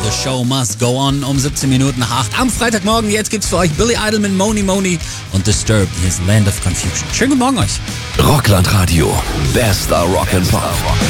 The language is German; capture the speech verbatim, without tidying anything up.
The Show Must Go On um siebzehn Minuten nach acht am Freitagmorgen. Jetzt gibt's für euch Billy Idol mit Moni Moni und Disturbed. Hier ist Land of Confusion. Schönen guten Morgen euch. Rockland Radio. Bester Rock'n'Pop.